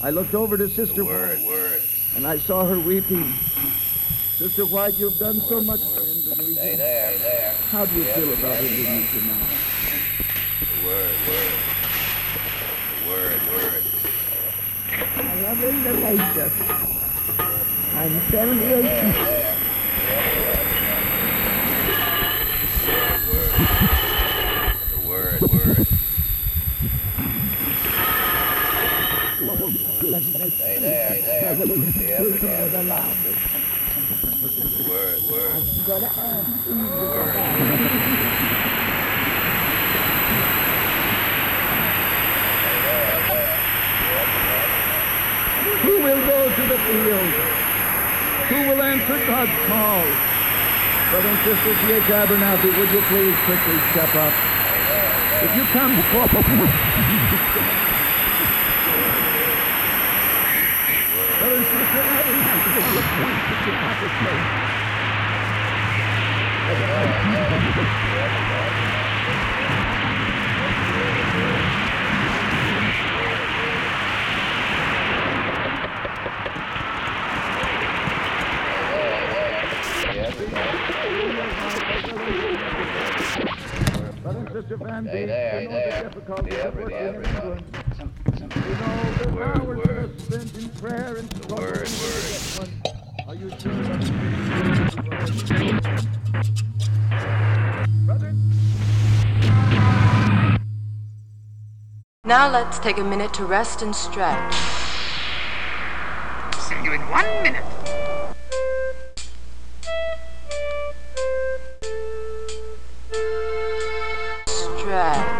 I looked over to Sister Word. and I saw her weeping. Sister White, you've done so much for Indonesia. Stay there. How do you feel about Indonesia now? Word. I love Indonesia. I'm 78. Word. Stay there. Word. Who will go to the field? Who will answer God's call? Brother and Sister C.H. Abernathy, would you please quickly step up? If you come forward. Brother and Sister Abernathy, would you please step up this place? Brother and Sister Van Dijk, you know the difficulties of working in England. You know the hours that are spent in prayer and struggle. Are you sure that's Brother? Now let's take a minute to rest and stretch. See you in 1 minute. Stretch.